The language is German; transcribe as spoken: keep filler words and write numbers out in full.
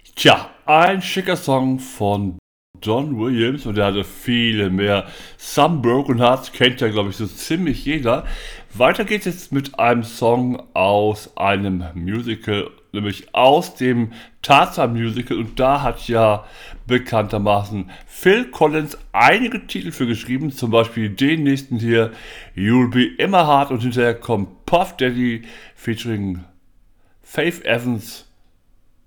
Tja, ein schicker Song von John Williams und der hatte viele mehr. Some Broken Hearts kennt ja, glaube ich, so ziemlich jeder. Weiter geht's jetzt mit einem Song aus einem Musical, nämlich aus dem Tarzan-Musical. Und da hat ja bekanntermaßen Phil Collins einige Titel für geschrieben, zum Beispiel den nächsten hier, You'll Be Immer Hard, und hinterher kommt Puff Daddy featuring Faith Evans